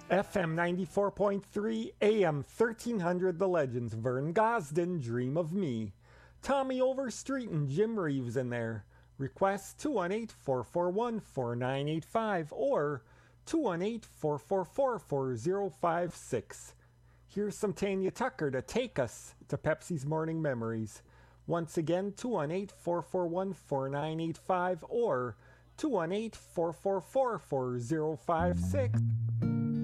FM 94.3, AM 1300 The Legends, Vern Gosden, Dream of Me. Tommy Overstreet and Jim Reeves in there. Request 218-441-4985 or 218-444-4056. Here's some Tanya Tucker to take us to Pepsi's Morning Memories. Once again, 218-441-4985 or 218-444-4056.